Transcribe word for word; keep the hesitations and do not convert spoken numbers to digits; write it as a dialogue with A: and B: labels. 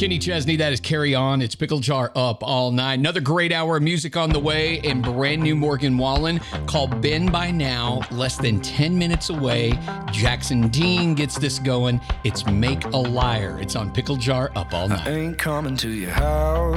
A: Kenny Chesney, that is Carry On. It's Pickle Jar up all night. Another great hour of music on the way, and brand new Morgan Wallen called Ben by Now, less than ten minutes away. Jackson Dean gets this going. It's Make a Liar. It's on Pickle Jar up all night.
B: I ain't coming to your house.